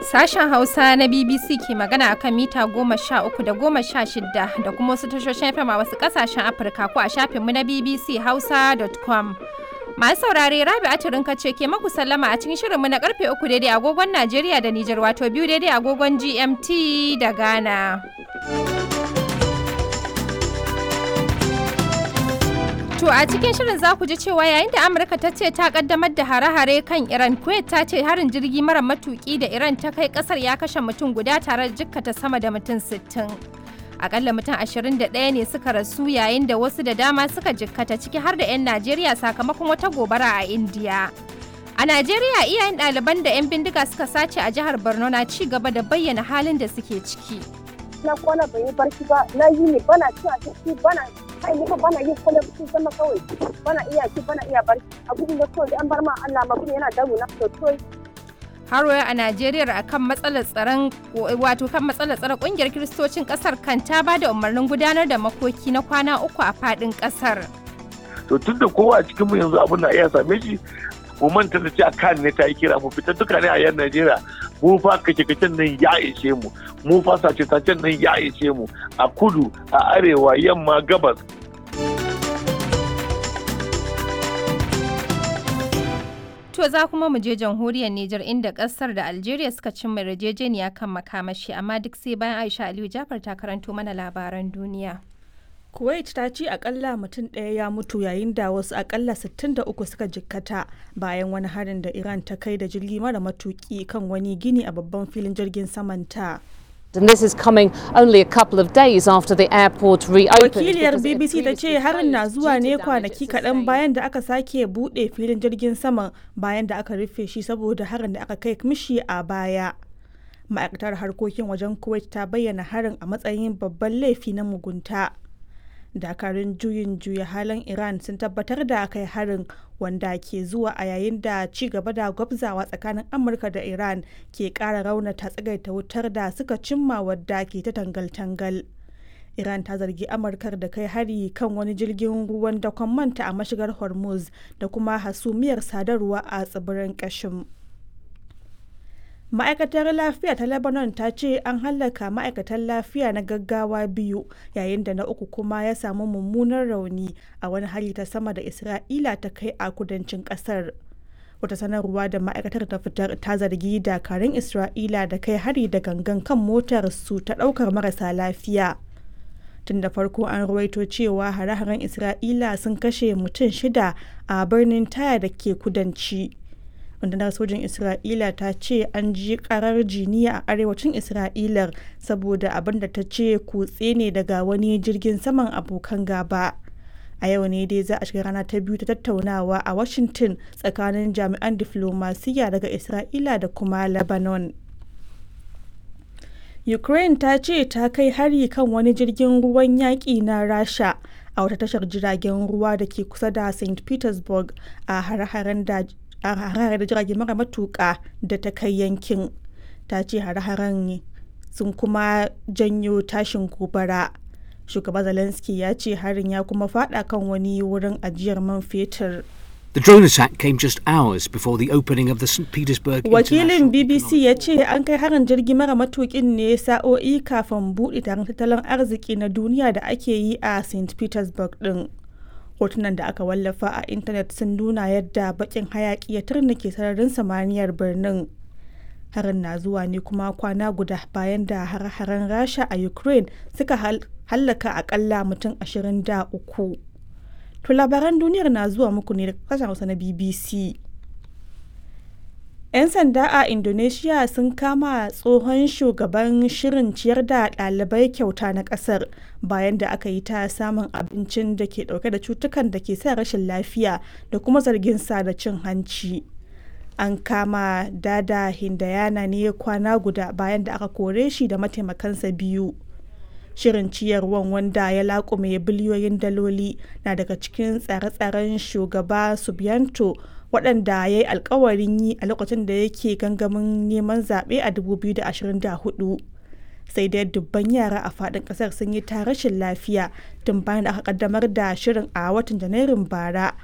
Sashen Hausa na BBC ke magana akan mita 13 da 16 da kuma wasu tashoshin FM a wasu kasashen Afirka ko a shafinmu na bbchausa.com. Masu saurare Rabi'atu Rinka ce ke maku sallama a cikin shirinmu na karfe 3 daidai agogon Najeriya da Nijar wato 2 daidai agogon GMT da Ghana. To a cikin shirin za ku ji cewa yayin da Amurka ta ce ta kaddamar da hare-hare kan Iran, Kuwait ta ce harin jirgi mara matuki da Iran ta kai kasar ya kashe mutum guda tare da jikkata sama da mutum 60. Akalla mutum 21 ne suka rasu yayin da wasu da dama suka jikkata ciki har da 'yan Najeriya sakamakon wata gobara a Indiya. A Najeriya iyayen ɗaliban da 'yan bindiga suka sace a jihar Borno na ci gaba da bayyana halin da suke ciki. Na kwana bai yi barci ba, na yi ne bana cin abinci bana bana yin kwallon cikin sama kawai bana iya ci bana iya barci a gudun da kawai an bar ma Allah ma gudun yana damu na sosai. Har a Najeriya akan matsalar tsaron kungiyar Kiristocin kasar kan ta ba da umarnin gudanar da makoki na kwana 3 a fadin kasar. To tunda kowa a cikin mu yanzu abin da iya same shi mu manta da cewa kan ne ta yi kira mu fita duka ne a yan Najeriya mu fa kace-kacen nan ya ishe mu fa sace-sacen nan ya ishe mu a kudu a arewa yamma gabas. To za kuma mu je jamhuriyar Nijar inda kasar da Algeria suka cimma yarjejeniya kan makamashi amma duk sai bayan Aisha Aliyu Jafar ta karanto mana labaran duniya. Kuwait ta ce akalla mutum ɗaya ya mutu yayin da wasu akalla 63 suka jikkata bayan wani harin da Iran ta kai da jirgi mara matuki kan wani gini a babban filin jirgin samanta. And this is coming only a couple of days after the airport reopened. Wakiliyar BBC ta ce harin na zuwa ne kwanaki kaɗan bayan da aka sake buɗe filin jirgin sama bayan da aka rufe shi saboda harin da aka kai mishi a baya. Ma'aikatar harkokin wajen Kuwait ta bayyana harin a matsayin babban laifi na mugunta. Dakarun juyin juya halin Iran sun tabbatar da kai harin wanda ke zuwa a yayin da ci gaba da gwabzawa tsakanin Amurka da Iran ke ƙara raunata tsagaita wutar da suka cimma wadda ke ta tangal-tangal. Iran ta zargi Amurkar da kai hari kan wani jirgin ruwan dakon manta a mashigar Hormuz da kuma hasumiyar sadarwa a tsibirin Kashim. Ma'aikatar lafiya ta Lebanon ta ce an hallaka ma'aikatan lafiya na gaggawa 2 yayin da na uku kuma ya samu mummunan rauni a wani hari ta sama da Isra'ila ta kai a kudancin kasar. Wata sanarwa da ma'aikatar ta fitar ta zargi dakarun Isra'ila da kai hari da gangan kan motar su ta daukar marasa lafiya. Tun da farko an ruwaito cewa hare-haren Isra'ila sun kashe mutum 6 a birnin Taya da ke kudanci. Rundunar sojin Isra'ila ta ce an ji karar jiniya a arewacin Isra'ilar saboda abin da ta ce kutse ne daga wani jirgin saman abokan gaba. A yau ne dai za a shiga rana ta biyu ta tattaunawa a Washington tsakanin jami'an diflomasiyya daga Isra'ila da kuma Lebanon. Ukraine ta ce ta kai hari kan wani jirgin ruwan yaƙi na Rasha a wata tashar jiragen ruwa da ke kusa da St. Petersburg a hare-haren da jirage mara matuƙa da ta kai yankin. Ta ce hare-haren sun kuma janyo tashin gobara. Shugaba Zelensky ya ce harin ya kuma fada kan wani wurin ajiyar man fetur. The drone attack came just hours before the opening of the St. Petersburg Wakilin BBC ya ce an kai harin jirgi mara matuƙin ne sa'o'i kafin buɗe taron tattalin arziki na duniya da ake yi a St. Petersburg ɗin. Hotunan da aka wallafa a intanet sun nuna yadda bakin hayaki ya turnike sararin samaniyar birnin. Harin na zuwa ne kuma kwana guda bayan da har-haren Rasha a Ukraine suka hallaka akalla mutum 23. To labaran duniyar na zuwa muku ne daga kasashen Hausa na BBC. 'Yan sanda a Indonesia sun kama tsohon shugaban shirin ciyar da ɗalibai kyauta na ƙasar bayan da aka yi ta samun abincin da ke ɗauke da cutukan da ke sa rashin lafiya da kuma zargin sa da cin hanci. An kama Dada Hindayana ne kwana guda bayan da aka kore shi da mataimakansa 2. Shirin ciyarwan wanda ya laƙume biliyoyin daloli na daga cikin tsare-tsaren shugaba Subianto waɗanda ya yi alkawarin yi a lokacin da yake gangamin neman zaɓe a 2024. Sai dai dubban yara a faɗin ƙasar sun yi ta rashin lafiya tun bayan da aka kaddamar da shirin a watan Janairun bara